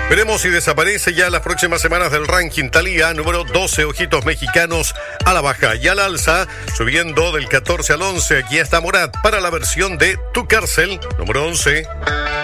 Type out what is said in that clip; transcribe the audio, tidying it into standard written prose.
Veremos si desaparece ya las próximas semanas del ranking. Thalía, número 12, Ojitos Mexicanos a la baja y al alza, subiendo del 14 al 11. Aquí está Morat para la versión de Tu Cárcel, número 11.